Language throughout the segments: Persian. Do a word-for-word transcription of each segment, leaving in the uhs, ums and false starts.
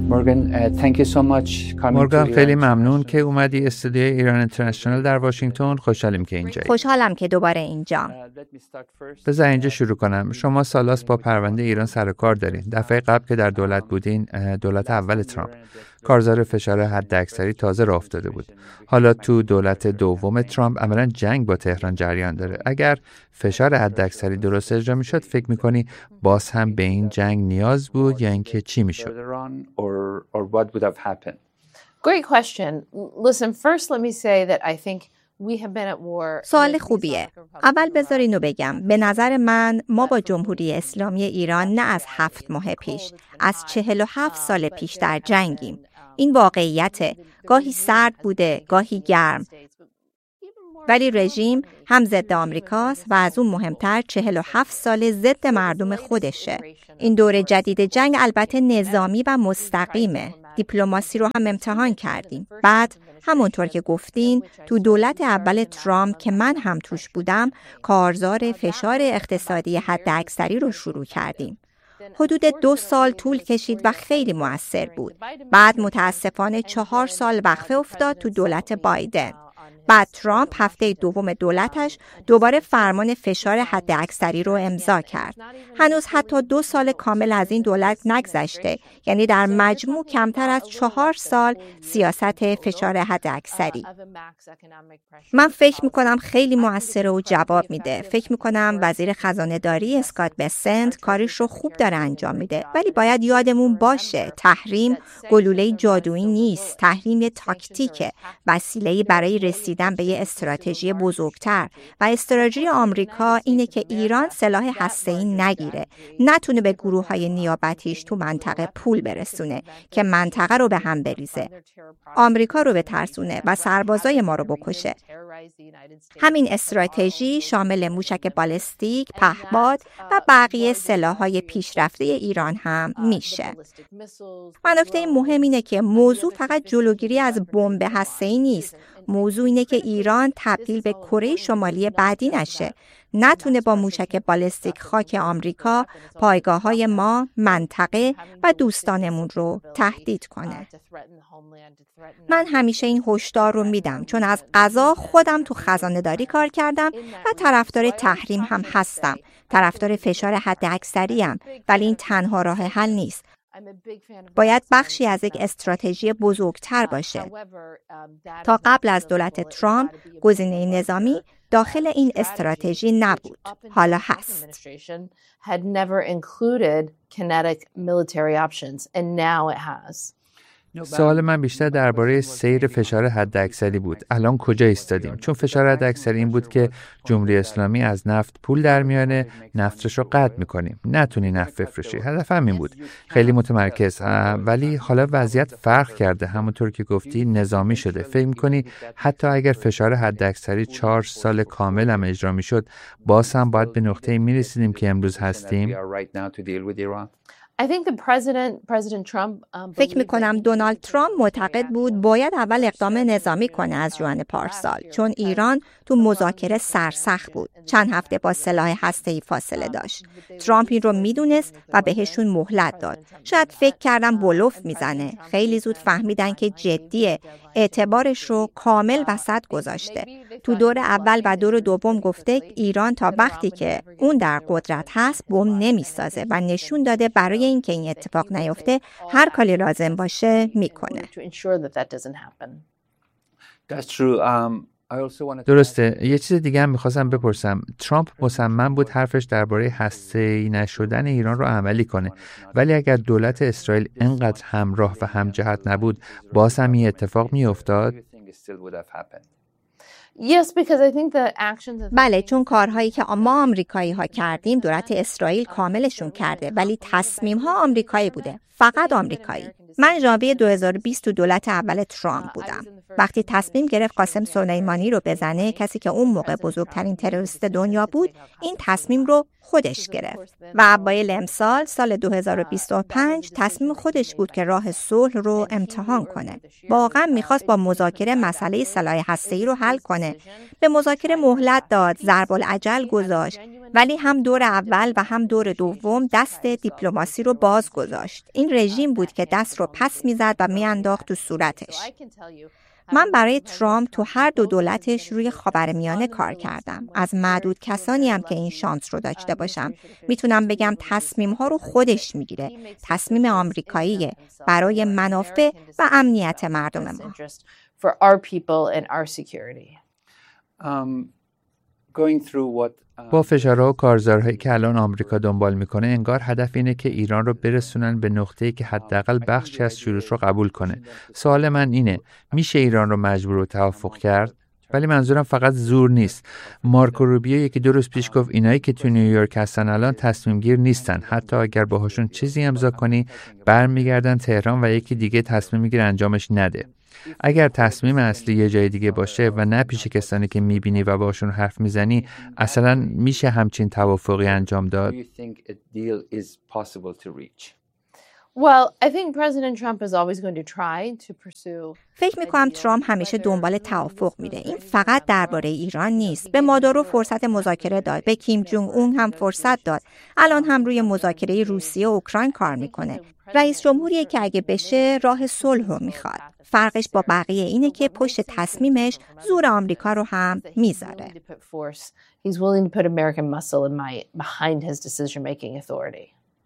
مورگان خیلی ممنون که اومدی استودیو ایران اینترنشنال در واشنگتن. خوشحالیم که اینجایی. خوشحالم که دوباره اینجام. بذار اینجا شروع کنم. شما سالاست با پرونده ایران سر و کار دارین. دفعه قبل که در دولت بودین، دولت اول ترامپ، کارزار فشار حداکثری تازه راه افتاده بود. حالا تو دولت دوم ترامپ عملاً جنگ با تهران جریان داره. اگر فشار حداکثری درست اجرا میشد، فکر میکنی باز هم به این جنگ نیاز بود یا اینکه چی میشد؟ Great question. Listen, first let me say that I think we have been at war. سوال خوبیه. اول بذار اینو بگم. به نظر من ما با جمهوری اسلامی ایران نه از هفت ماه پیش، از چهل و هفت سال پیش در جنگیم. این واقعیته. گاهی سرد بوده، گاهی گرم. ولی رژیم هم ضد آمریکاست و از اون مهمتر چهل و هفت سال ضد مردم خودشه. این دور جدید جنگ البته نظامی و مستقیمه. دیپلماسی رو هم امتحان کردیم. بعد همونطور که گفتین تو دولت اول ترامپ که من هم توش بودم، کارزار فشار اقتصادی حداکثری رو شروع کردیم. حدود دو سال طول کشید و خیلی مؤثر بود. بعد متاسفانه چهار سال وقفه افتاد تو دولت بایدن. بعد ترامپ هفته دوم دولتش دوباره فرمان فشار حداکثری رو امضا کرد. هنوز حتی دو سال کامل از این دولت نگذشته، یعنی در مجموع کمتر از چهار سال سیاست فشار حداکثری. من فکر میکنم خیلی موثره و جواب میده. فکر میکنم وزیر خزانه داری اسکات بسنت کارش رو خوب داره انجام میده، ولی باید یادمون باشه تحریم گلوله جادویی نیست. تحریم یه تاکتیکه، وسیله‌ای برای رسیدن به یه استراتژی بزرگتر و استراتژی آمریکا اینه که ایران سلاح هسته‌ای نگیره، نتونه به گروه‌های نیابتیش تو منطقه پول برسونه که منطقه رو به هم بریزه، آمریکا رو بترسونه و سربازای ما رو بکشه. همین استراتژی شامل موشک بالستیک، پهپاد و بقیه سلاح‌های پیشرفته ایران هم میشه. و نکته مهم اینه که موضوع فقط جلوگیری از بمب هسته‌ای نیست. موضوع اینه که ایران تبدیل به کره شمالی بعدی نشه، نتونه با موشک بالستیک خاک آمریکا، پایگاه‌های ما، منطقه و دوستانمون رو تهدید کنه. من همیشه این هشدار رو میدم چون از قضا خودم تو خزانه داری کار کردم و طرفدار تحریم هم هستم، طرفدار فشار حداکثری ام، ولی این تنها راه حل نیست. باید بخشی از یک استراتژی بزرگتر باشه. تا قبل از دولت ترامپ گزینه نظامی داخل این استراتژی نبود. حالا هست. سوال من بیشتر درباره سیر فشار حداکثری بود. الان کجا ایستادیم؟ چون فشار حداکثری این بود که جمهوری اسلامی از نفت پول در میانه، نفتش رو قطع میکنیم، نتونی نفت بفروشی. هدف همین بود. خیلی متمرکز، ولی حالا وضعیت فرق کرده. همونطور که گفتی نظامی شده. فکر میکنی حتی اگر فشار حداکثری چهار سال کامل هم اجرا میشد، باز هم باید به نقطه‌ای میرسیدیم که امروز هستیم؟ فکر میکنم دونالد ترامپ معتقد بود باید اول اقدام نظامی کنه از ژوئن پارسال، چون ایران تو مذاکره سرسخت بود. چند هفته با سلاح هسته‌ای فاصله داشت. ترامپ این رو میدونست و بهشون مهلت داد. شاید فکر کردم بلوف میزنه. خیلی زود فهمیدن که جدیه. اعتبارش رو کامل وسط گذاشته. تو دور اول و دور دوم گفته ایران تا وقتی که اون در قدرت هست بمب نمیسازه و نشون داده برای اینکه این اتفاق نیفته هر کاری لازم باشه میکنه. درسته. یه چیز دیگه هم میخواستم بپرسم. ترامپ مصمم بود حرفش درباره هسته‌ای نشدن ایران رو عملی کنه، ولی اگر دولت اسرائیل اینقدر همراه و همجهت نبود، باز هم این اتفاق میافتاد؟ بله، چون کارهایی که ما آمریکایی ها کردیم دولت اسرائیل کاملشون کرده، ولی تصمیم ها آمریکایی بوده، فقط آمریکایی. من ژانویه دو هزار و بیست تو دولت اول ترامپ بودم. وقتی تصمیم گرفت قاسم سلیمانی رو بزنه، کسی که اون موقع بزرگترین تروریست دنیا بود، این تصمیم رو خودش گرفت و اوایل امسال سال دو هزار و بیست و پنج تصمیم خودش بود که راه صلح رو امتحان کنه. واقعا میخواست با مذاکره مسئله سلاح هسته‌ای رو حل کنه. به مذاکره مهلت داد، ضرب العجل گذاشت، ولی هم دور اول و هم دور دوم دست دیپلماسی رو باز گذاشت. این رژیم بود که دست رو پس میزد و میانداخت تو صورتش. من برای ترامپ تو هر دو دولتش روی خاورمیانه کار کردم. از معدود کسانی هم که این شانس رو داشته باشم. میتونم بگم تصمیم ها رو خودش میگیره. تصمیم آمریکاییه برای منافع و امنیت مردم ما. با فشارها و کارزارهایی که الان آمریکا دنبال میکنه انگار هدف اینه که ایران رو برسونن به نقطه‌ای که حداقل بخشی از شروط رو قبول کنه. سوال من اینه، میشه ایران رو مجبور به توافق کرد؟ ولی منظورم فقط زور نیست. مارکو روبیو یکی دو روز پیش گفت اینایی که تو نیویورک هستن الان تصمیم گیر نیستن. حتی اگر باهاشون چیزی امضا کنی برمیگردن تهران و یکی دیگه تصمیم میگیره انجامش نده. اگر تصمیم اصلی یه جای دیگه باشه و نه پیش کسانی که میبینی و باشون حرف میزنی، اصلا میشه همچین توافقی انجام داد؟ Well, I think President Trump is always going to try to pursue. فکر میکنم ترامپ همیشه دنبال توافق میره. این فقط درباره ایران نیست. به مادورو فرصت مذاکره داد، به کیم جونگ اون هم فرصت داد. الان هم روی مذاکره روسیه و اوکراین کار میکنه. رئیس جمهوریه که اگه بشه راه صلح رو میخواد. فرقش با بقیه اینه که پشت تصمیمش زور آمریکا رو هم میذاره. He's willing to put American muscle and might behind his decision-making authority.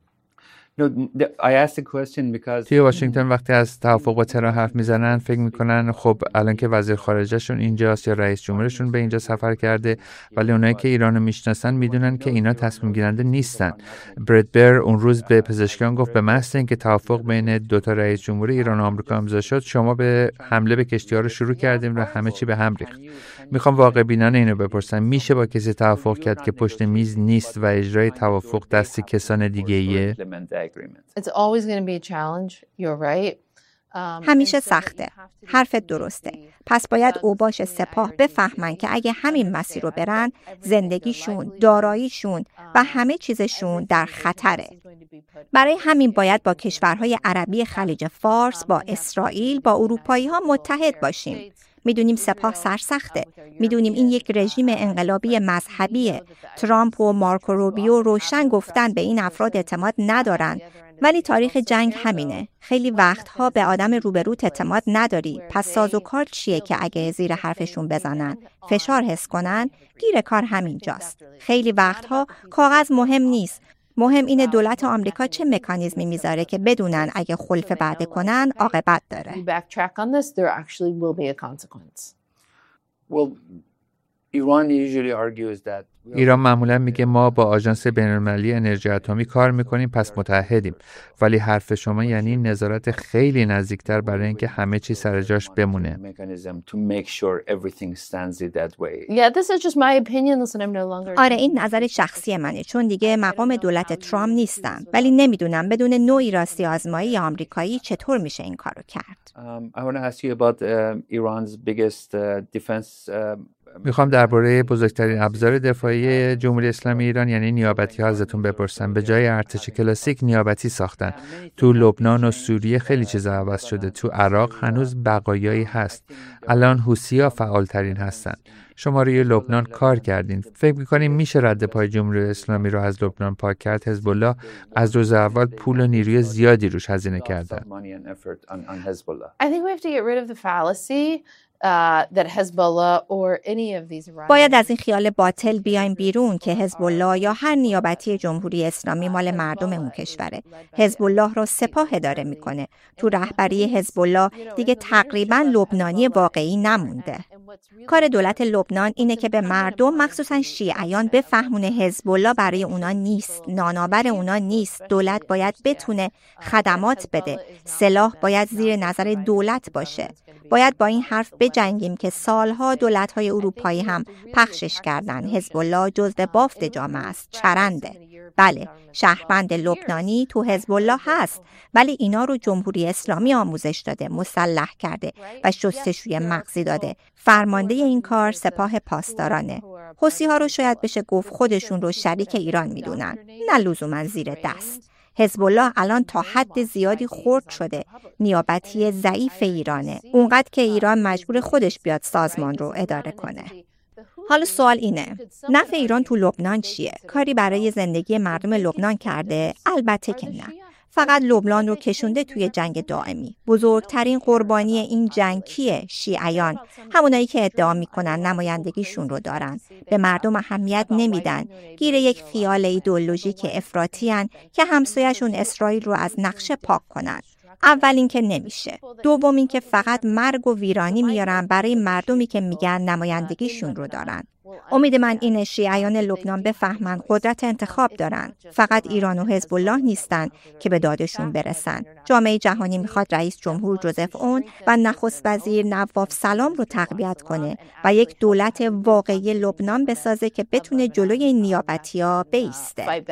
توی واشنگتن وقتی از توافق با تهران حرف میزنن فکر میکنن خب الان که وزیر خارجهشون اینجاست یا رئیس جمهورشون به اینجا سفر کرده، ولی اونایی که ایرانو میشناسن میدونن که اینا تصمیم گیرنده نیستن. برد بر اون روز به پزشکان گفت به محض اینکه توافق بین دو تا رئیس جمهور ایران و آمریکا امضا شد شما به حمله به کشتی‌ها رو شروع کردیم و همه چی به هم ریخت. میخوام واقع بینانه اینو بپرسم، میشه با کسی توافق کرد که پشت میز نیست و اجرای توافق دست کسان دیگه‌ایه؟ It's always going to be a challenge. You're right. همیشه سخته. حرفت درسته. پس باید اوباش سپاه بفهمن که اگه همین مسیر رو برن، زندگیشون، داراییشون و همه چیزشون در خطره. برای همین باید با کشورهای عربی خلیج فارس، با اسرائیل، با اروپایی ها متحد باشیم. میدونیم سپاه سرسخته. میدونیم این یک رژیم انقلابی مذهبیه. ترامپ و مارکو روبیو روشن گفتن به این افراد اعتماد ندارن. ولی تاریخ جنگ همینه. خیلی وقتها به آدم روبروت اعتماد نداری. پس سازوکار چیه که اگه زیر حرفشون بزنن، فشار حس کنن، گیر کار همینجاست. خیلی وقتها کاغذ مهم نیست. مهم اینه دولت آمریکا چه مکانیزمی میذاره که بدونن اگه خلف وعده کنن عاقبت داره. ایران معمولا میگه ما با آژانس بین‌المللی انرژی اتمی کار میکنیم پس متحدیم، ولی حرف شما یعنی نظارت خیلی نزدیکتر برای اینکه همه چی سر جاش بمونه. آره این نظر شخصی منه، چون دیگه مقام دولت ترامپ نیستم، ولی نمیدونم بدون نوعی راستی آزمایی آمریکایی چطور میشه این کارو کرد. میخوام درباره بزرگترین ابزار دفاعی جمهوری اسلامی ایران یعنی نیابتی ها ازتون بپرسم. به جای ارتش کلاسیک نیابتی ساختن. تو لبنان و سوریه خیلی چیزا عوض شده. تو عراق هنوز بقایایی هست. الان حوثی‌ها فعالترین هستن. شما روی لبنان کار کردین. فکر می‌کنین میشه رد پای جمهوری اسلامی رو از لبنان پاک کرد؟ حزب الله از روز اول پول و نیروی زیادی روش هزینه کرده. I think we have to get rid of the fallacy that Hezbollah or any of these باید از این خیال باطل بیایم بیرون که حزب الله یا هر نیابتی جمهوری اسلامی مال مردم اون کشوره. حزب الله رو سپاه اداره میکنه. تو رهبری حزب الله دیگه تقریباً لبنانی واقعی نمونده. کار دولت لبنان اینه که به مردم مخصوصاً شیعیان بفهمونه حزب الله برای اونا نیست، نانآور اونا نیست. دولت باید بتونه خدمات بده. سلاح باید زیر نظر دولت باشه. باید با این حرف بجنگیم که سالها دولت‌های اروپایی هم پخشش کردن. حزب الله جزء بافت جامعه است، چرنده. بله، شهروند لبنانی تو حزب الله هست، ولی اینا رو جمهوری اسلامی آموزش داده، مسلح کرده و شستشوی مغزی داده. فرمانده این کار سپاه پاسدارانه. حوثی‌ها رو شاید بشه گفت خودشون رو شریک ایران میدونن، نه لزوما زیر دست. حزب الله الان تا حد زیادی خرد شده. نیابتی ضعیف ایرانه. اونقدر که ایران مجبور خودش بیاد سازمان رو اداره کنه. حالا سوال اینه، نفع ایران تو لبنان چیه؟ کاری برای زندگی مردم لبنان کرده؟ البته که نه. فقط لبنان رو کشونده توی جنگ دائمی. بزرگترین قربانی این جنگ کیه؟ شیعیان. همونایی که ادعا میکنن نمایندگیشون رو دارن. به مردم اهمیت نمیدن. گیر یک خیال ایدئولوژیک افراطیان که همسایه‌شون اسرائیل رو از نقشه پاک کنن. اول این که نمیشه. دوم این که فقط مرگ و ویرانی میارن برای مردمی که میگن نمایندگیشون رو دارن. امید من اینه شیعیان لبنان بفهمن قدرت انتخاب دارن. فقط ایران و حزب الله نیستن که به دادشون برسن. جامعه جهانی میخواد رئیس جمهور جوزف اون و نخست وزیر نواف سلام رو تقویت کنه و یک دولت واقعی لبنان بسازه که بتونه جلوی این نیابتی‌ها بایسته.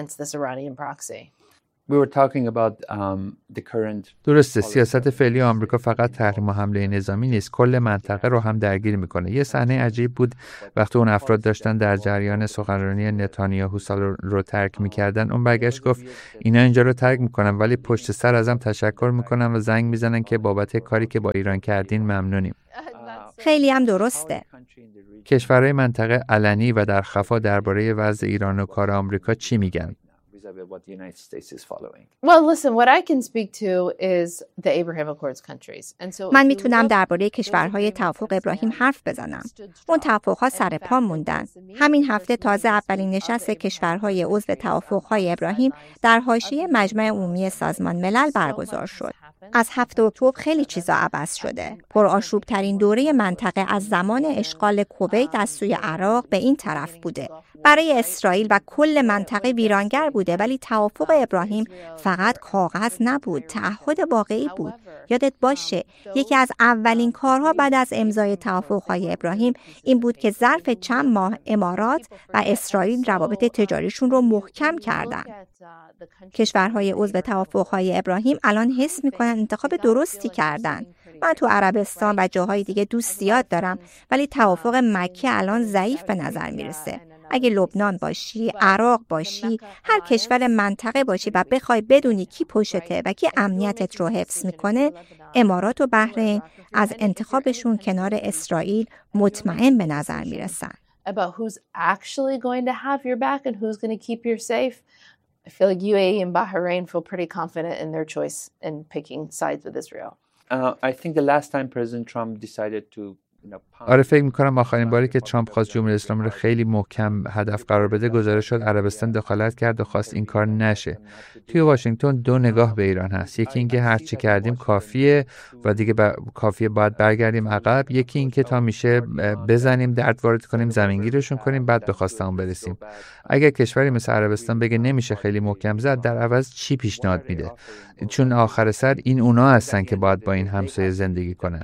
We were talking about, um, the current... درسته، سیاست فعلی آمریکا فقط تحریم و حمله نظامی نیست، کل منطقه رو هم درگیر میکنه. یه صحنه عجیب بود وقتی اون افراد داشتن در جریان سخنرانی نتانیاهو سال رو ترک میکردن، اون برگشت گفت اینا اینجا رو ترک میکنن ولی پشت سر ازم تشکر میکنن و زنگ میزنن که بابت کاری که با ایران کردین ممنونیم. خیلی هم درسته. کشورهای منطقه علنی و در خفا درباره وضع ایران و کار آمریکا چی میگن؟ what the United States is following. Well, listen, what I can speak to is the Abraham Accords countries. And so من میتونم درباره کشورهای توافق ابراهیم حرف بزنم. اون توافق‌ها سر پا موندن. همین هفته تازه اولین نشست کشورهای عضو توافق‌های ابراهیم در حاشیه مجمع عمومی سازمان ملل برگزار شد. از هفتم اکتبر خیلی چیزا عوض شده. پرآشوب ترین دوره منطقه از زمان اشغال کویت از سوی عراق به این طرف بوده. برای اسرائیل و کل منطقه ویرانگر بوده، ولی توافق ابراهیم فقط کاغذ نبود، تعهد واقعی بود. یادت باشه یکی از اولین کارها بعد از امضای توافق‌های ابراهیم این بود که ظرف چند ماه امارات و اسرائیل روابط تجاریشون رو محکم کردن. کشورهای عضو توافق‌های ابراهیم الان حس می‌کنن انتخاب درستی کردن. من تو عربستان و جاهای دیگه دوست زیاد دارم، ولی توافق مکه الان ضعیف به نظر میرسه. اگه لبنان باشی، عراق باشی، هر کشور منطقه باشی و بخوای بدونی کی پشته و کی امنیتت رو حفظ میکنه، امارات و بحرین از انتخابشون کنار اسرائیل مطمئن به نظر میرسن. About who's actually going to have your back and who's going to keep you safe. I feel like U A E and Bahrain feel pretty confident in their choice in picking sides with Israel. Uh, I think the last time President Trump decided to آره فکر میکنم آخرین باری که ترامپ خواست جمهوری اسلامی رو خیلی محکم هدف قرار بده گزارش شد عربستان دخالت کرد و خواست این کار نشه. توی واشنگتن دو نگاه به ایران هست، یکی اینکه هر چی کردیم کافیه و دیگه ب... کافیه باید برگردیم عقب، یکی اینکه تا میشه بزنیم درد وارد کنیم زمینگیرشون کنیم بعد به خواستمون برسیم. اگر کشوری مثل عربستان بگه نمیشه خیلی محکم زد، در عوض چی پیشنهاد میده؟ چون آخر سر این اونا هستن که باید با این همسایه زندگی کنن.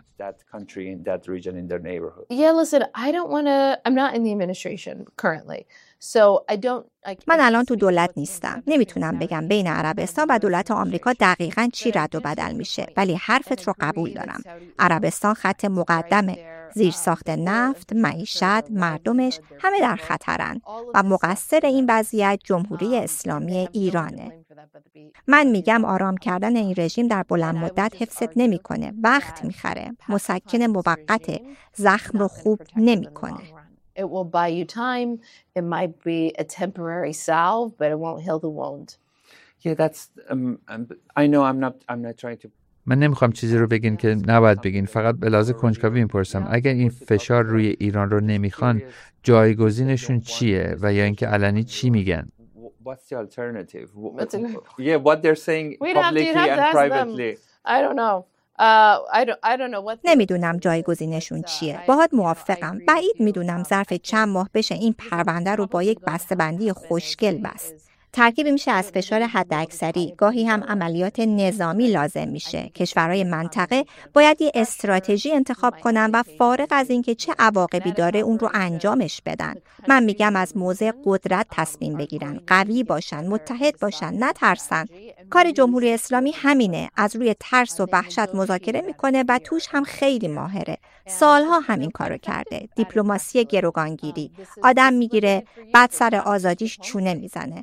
Yeah, listen, I don't want to I'm not in the administration currently. So I don't من الان تو دولت نیستم. نمیتونم بگم بین عربستان و دولت آمریکا دقیقاً چی رد و بدل میشه، ولی حرفت رو قبول دارم. عربستان خط مقدمه. زیرساخت نفت، معیشت، مردمش همه در خطرن و مقصر این وضعیت جمهوری اسلامی ایرانه. من میگم آرام کردن این رژیم در بلند مدت حفظت نمیکنه، وقت میخره، مسکن موقت، زخم رو خوب نمیکنه. It will buy you time. It might be a temporary salve, but it won't heal the wound. Yeah, that's um, I know I'm not I'm not trying to من نمیخوام چیزی رو بگین که نباید بگین، فقط به لحاظ کنجکاوی میپرسم اگر این فشار روی ایران رو نمیخوان جایگزینشون چیه و یا اینکه علنی چی میگن؟ What's the alternative? Yeah, what they're saying publicly and privately. I don't know. Uh, I don't, I don't know what نمیدونم جایگزینشون چیه. باهات موافقم. بعید میدونم ظرف چند ماه بشه این پرونده رو با یک بسته‌بندی خوشگل بست. ترکیبی میشه از فشار حداکثری، گاهی هم عملیات نظامی لازم میشه. کشورهای منطقه باید یه استراتژی انتخاب کنن و فارغ از اینکه چه عواقبی داره اون رو انجامش بدن. من میگم از موضع قدرت تصمیم بگیرن، قوی باشن، متحد باشن، نترسن. کار جمهوری اسلامی همینه، از روی ترس و وحشت مذاکره میکنه و توش هم خیلی ماهره. سالها همین کارو کرده. دیپلماسی گروگانگیری، آدم میگیره بعد سر آزادیش چونه میزنه.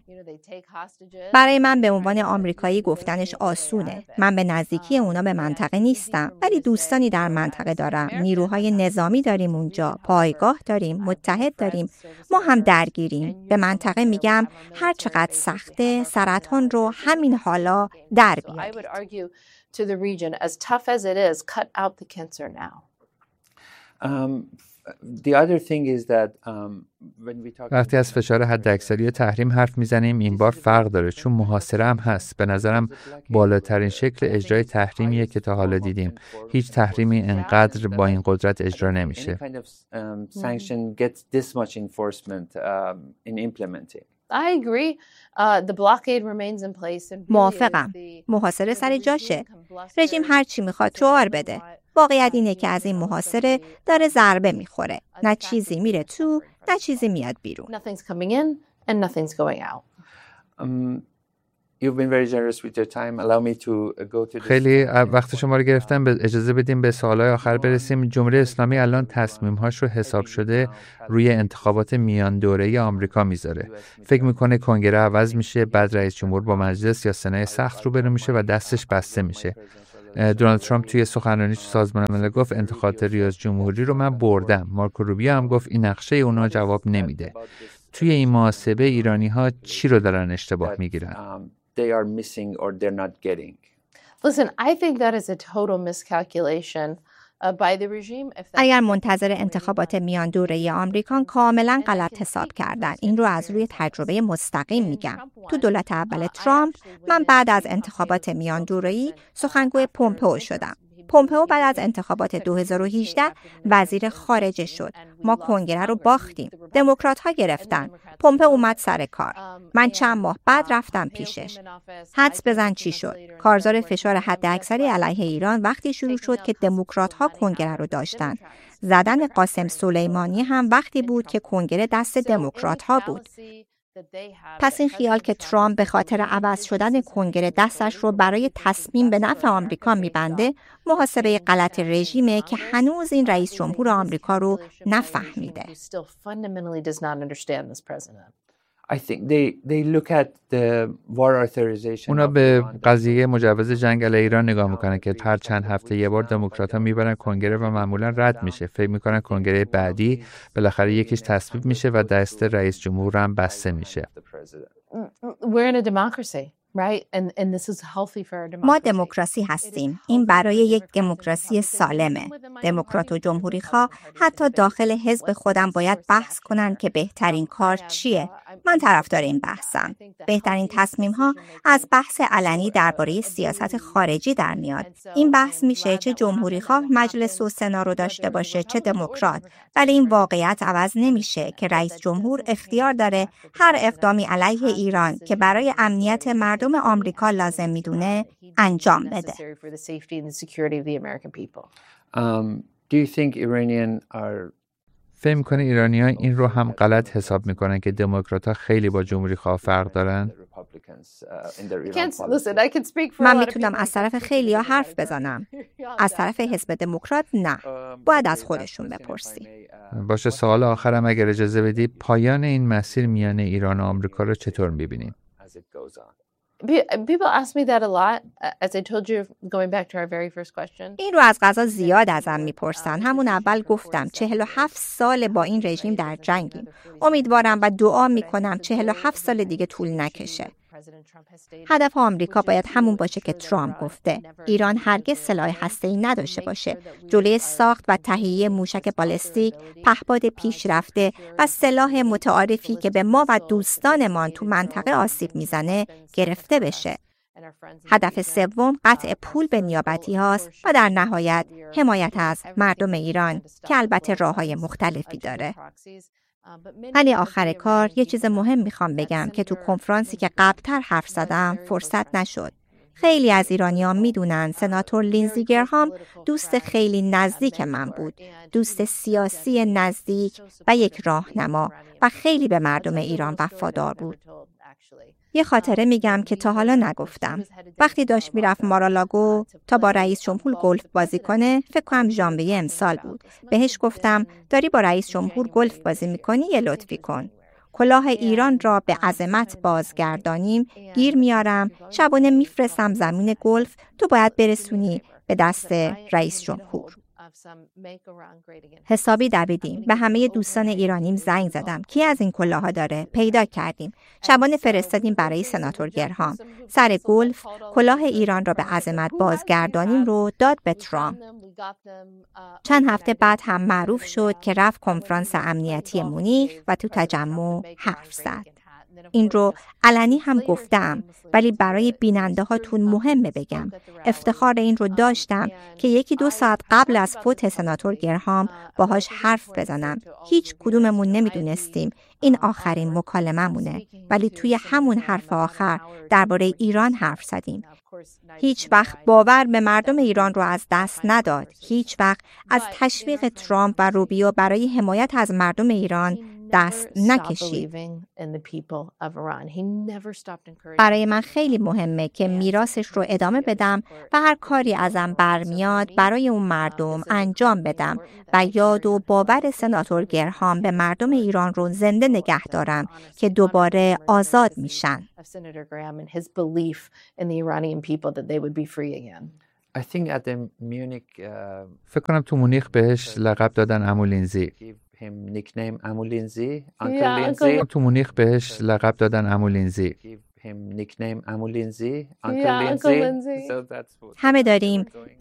برای من به عنوان آمریکایی گفتنش آسونه. من به نزدیکی اونا به منطقه نیستم، ولی دوستانی در منطقه دارم. نیروهای نظامی داریم اونجا، پایگاه داریم، متحد داریم. ما هم درگیریم. به منطقه میگم هر چقدر سخته، سرطان رو همین حالا در بیارید. To the region, as tough as it is, cut out the cancer now. Um, the other thing is that um, when we talk وقتی از فشار حداکثری تحریم حرف میزنیم این بار فرق داره چون محاصره هم هست. به نظرم بالاترین شکل اجرای تحریمیه که تا حالا دیدیم. هیچ تحریمی انقدر با این قدرت اجرا نمیشه. I agree. Uh, the blockade remains in place. موافقم. محاصره سر جاشه. رژیم هر چی میخواد شعار بده. واقعیت اینه که از این محاصره داره ضربه میخوره. نه چیزی میره تو، نه چیزی میاد بیرون. Nothing's coming in and nothing's going out. Um, You've been very generous with your time. Allow me to go to خیلی وقت شما رو گرفتم. به اجازه بدیم به سوالای آخر برسیم. جمهوری اسلامی الان تصمیم‌هاش رو حساب شده روی انتخابات میان دوره‌ای آمریکا میذاره. فکر میکنه کنگره عوض میشه، بعد رئیس جمهور با مجلس یا سنا سخت روبرو میشه و دستش بسته میشه. دونالد ترامپ توی سخنرانی تو سازمان ملل گفت انتخابات ریاست جمهوری رو من بردم. مارکو روبیو هم گفت این نقشه اونا جواب نمیده. توی این محاسبه ایرانی‌ها چی رو دارن اشتباه میگیرن؟ they are missing or they're not getting. Listen, I think that is a total miscalculation uh, by the regime. If اگر منتظر انتخابات میان دوره‌ای آمریکان کاملا غلط حساب کردن. این رو از روی تجربه مستقیم میگم. تو دولت اول ترامپ من بعد از انتخابات میان دوره‌ای سخنگوی پومپئو شدم. پومپئو بعد از انتخابات دو هزار و هجده وزیر خارجه شد. ما کنگره رو باختیم. دموکرات‌ها گرفتن. پومپئو اومد سر کار. من چند ماه بعد رفتم پیشش. حدس بزن چی شد؟ کارزار فشار حداکثری علیه ایران وقتی شروع شد که دموکرات‌ها کنگره رو داشتن. زدن قاسم سلیمانی هم وقتی بود که کنگره دست دموکرات‌ها بود. پس این خیال که ترامپ به خاطر عوض شدن کنگره دستش رو برای تصمیم به نفع آمریکا میبنده، محاسبه غلط رژیمه که هنوز این رئیس جمهور آمریکا رو نفهمیده. I think they they look at the war authorization. اونا به قضیه مجوز جنگ علیه ایران نگاه میکنن که هر چند هفته یه بار دموکرات‌ها میبرن کنگره و معمولا رد میشه. فکر میکنن کنگره بعدی بالاخره یکیش تصویب میشه و دست رئیس جمهور هم بسته میشه. We're in a democracy. Right? And, and this is healthy for our democracy. ما دموکراسی هستیم. این برای یک دموکراسی سالمه. دموکرات و جمهوری خواه حتی داخل حزب خودم باید بحث کنن که بهترین کار چیه. من طرفدار این بحثم. بهترین تصمیم ها از بحث علنی درباره سیاست خارجی در میاد. این بحث میشه چه جمهوری خواه مجلس و سنا رو داشته باشه چه دموکرات. ولی این واقعیت عوض نمیشه که رئیس جمهور اختیار داره هر اقدامی علیه ایران که برای امنیت مردم مردم آمریکا لازم میدونه انجام بده. Um, do you think Iranian are فکر می‌کنی ایرانی‌ها این رو هم غلط حساب می‌کنن که دموکرات‌ها خیلی با جمهوری خواه فرق دارن؟ من میتونم از طرف خیلی‌ها حرف بزنم. از طرف حزب دموکرات نه. باید از خودشون بپرسی. باشه سوال آخرم اگر اجازه بدی، پایان این مسیر میان ایران و آمریکا رو چطور می‌بینید؟ People ask me that a lot. As I told you, going back to our very first question. این رو از قضا زیاد ازم میپرسن. همون اول گفتم چهل و هفت سال با این رژیم در جنگیم. امیدوارم و دعا میکنم چهل و هفت سال دیگه طول نکشه. هدف آمریکا باید همون باشه که ترامپ گفته. ایران هرگز سلاح هسته‌ای نداشته باشه. جلوی ساخت و تهیه موشک بالستیک، پهپاد پیشرفته و سلاح متعارفی که به ما و دوستانمان تو منطقه آسیب میزنه گرفته بشه. هدف سوم قطع پول به نیابتی هاست و در نهایت حمایت از مردم ایران که البته راه‌های مختلفی داره. ولی آخر کار یه چیز مهم میخوام بگم که تو کنفرانسی که قبلتر حرف زدم فرصت نشد. خیلی از ایرانیان میدونن سناتور لینزی گرهام دوست خیلی نزدیک من بود. دوست سیاسی نزدیک و یک راهنما و خیلی به مردم ایران وفادار بود. یه خاطره میگم که تا حالا نگفتم. وقتی داشت میرفت مارالاگو تا با رئیس جمهور گلف بازی کنه، فکر کنم ژانویه امسال بود. بهش گفتم داری با رئیس جمهور گلف بازی میکنی یه لطفی کن. کلاه ایران را به عظمت بازگردانیم گیر میارم، شبانه میفرستم زمین گلف، تو باید برسونی به دست رئیس جمهور. حسابی دویدیم. به همه دوستان ایرانیم زنگ زدم. کی از این کلاها داره؟ پیدا کردیم. شبانه فرستادیم برای سناتور گرهام. سر گلف کلاه ایران را به عظمت بازگردانیم رو داد به ترامپ. چند هفته بعد هم معروف شد که رفت کنفرانس امنیتی مونیخ و تو تجمع حرف زد. این رو علنی هم گفتم، ولی برای بیننده هاتون مهمه بگم. افتخار این رو داشتم که یکی دو ساعت قبل از فوت سناتور گرهام باهاش حرف بزنم. هیچ کدوممون نمیدونستیم این آخرین مکالمه مونه، ولی توی همون حرف آخر درباره ایران حرف زدیم. هیچ وقت باور به مردم ایران رو از دست نداد. هیچ وقت از تشویق ترامپ و روبیو برای حمایت از مردم ایران دست نکشید. برای من خیلی مهمه که میراثش رو ادامه بدم و هر کاری ازم برمیاد برای اون مردم انجام بدم و یاد و باور سناتور گرهام به مردم ایران رو زنده نگه دارم که دوباره آزاد میشن. I think at the Munich, uh, فکر کنم تو مونیخ بهش لقب دادن عمو لینزی. him nickname عمو لینزی. Uncle Lindsay. تو مونیخ بهش لقب دادن عمو لینزی. him nickname عمو لینزی. Uncle Lindsay. So that's what. همه داریم